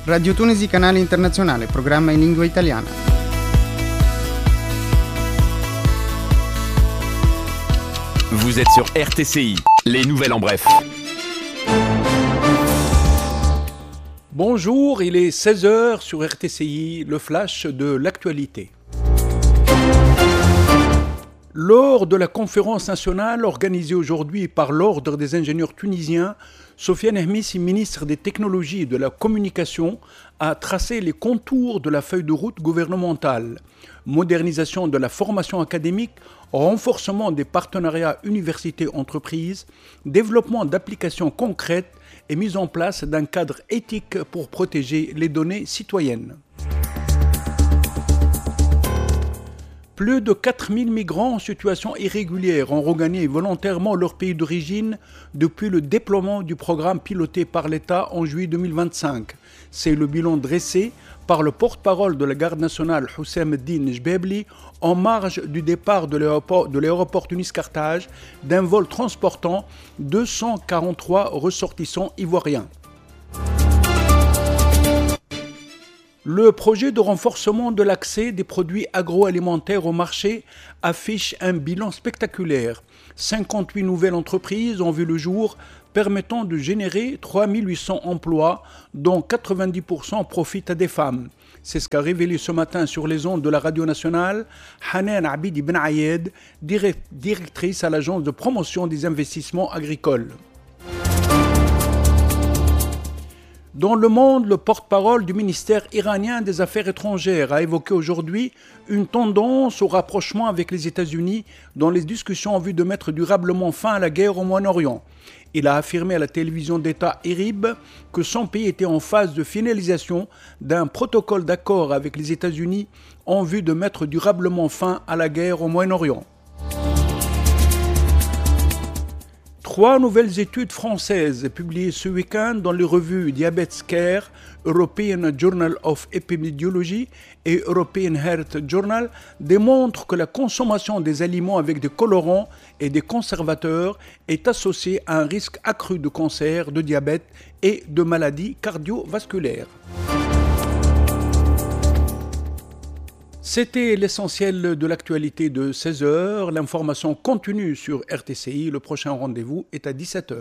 Radio Tunisi Canale Internazionale, programma in lingua italiana. Vous êtes sur RTCI, les nouvelles en bref. Bonjour, il est 16h sur RTCI, le flash de l'actualité. Lors de la conférence nationale organisée aujourd'hui par l'Ordre des ingénieurs tunisiens, Sofiane Hmissi, ministre des Technologies et de la Communication, a tracé les contours de la feuille de route gouvernementale. Modernisation de la formation académique, renforcement des partenariats universités-entreprises, développement d'applications concrètes et mise en place d'un cadre éthique pour protéger les données citoyennes. Plus de 4000 migrants en situation irrégulière ont regagné volontairement leur pays d'origine depuis le déploiement du programme piloté par l'État en juillet 2025. C'est le bilan dressé par le porte-parole de la garde nationale Houssam Eddine Jbebli en marge du départ de l'aéroport Tunis-Carthage d'un vol transportant 243 ressortissants ivoiriens. Le projet de renforcement de l'accès des produits agroalimentaires au marché affiche un bilan spectaculaire. 58 nouvelles entreprises ont vu le jour, permettant de générer 3800 emplois, dont 90% profitent à des femmes. C'est ce qu'a révélé ce matin sur les ondes de la radio nationale Hanan Abidi Ben Ayed, directrice à l'agence de promotion des investissements agricoles. Dans le monde, le porte-parole du ministère iranien des Affaires étrangères a évoqué aujourd'hui une tendance au rapprochement avec les États-Unis dans les discussions en vue de mettre durablement fin à la guerre au Moyen-Orient. Il a affirmé à la télévision d'État IRIB que son pays était en phase de finalisation d'un protocole d'accord avec les États-Unis en vue de mettre durablement fin à la guerre au Moyen-Orient. 3 nouvelles études françaises publiées ce week-end dans les revues Diabetes Care, European Journal of Epidemiology et European Heart Journal démontrent que la consommation des aliments avec des colorants et des conservateurs est associée à un risque accru de cancer, de diabète et de maladies cardiovasculaires. C'était l'essentiel de l'actualité de 16h. L'information continue sur RTCI. Le prochain rendez-vous est à 17h.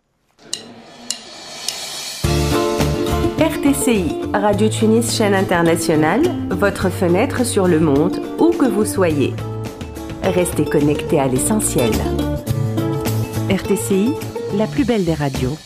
RTCI, Radio Tunis, chaîne internationale, votre fenêtre sur le monde, où que vous soyez. Restez connectés à l'essentiel. RTCI, la plus belle des radios.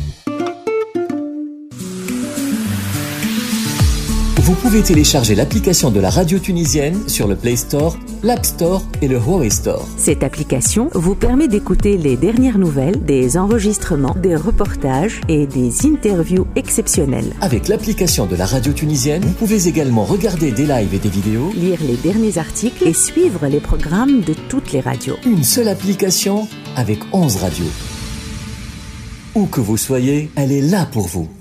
Vous pouvez télécharger l'application de la radio tunisienne sur le Play Store, l'App Store et le Huawei Store. Cette application vous permet d'écouter les dernières nouvelles, des enregistrements, des reportages et des interviews exceptionnelles. Avec l'application de la radio tunisienne, vous pouvez également regarder des lives et des vidéos, lire les derniers articles et suivre les programmes de toutes les radios. Une seule application avec 11 radios. Où que vous soyez, elle est là pour vous.